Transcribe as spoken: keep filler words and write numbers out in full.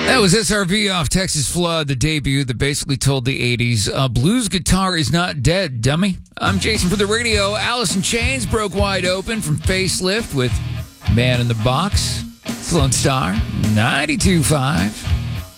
That was S R V off Texas Flood, the debut that basically told the eighties, uh, blues guitar is not dead, dummy. I'm Jason for the radio. Alice in Chains broke wide open from Facelift with Man in the Box. Lone Star, ninety-two point five.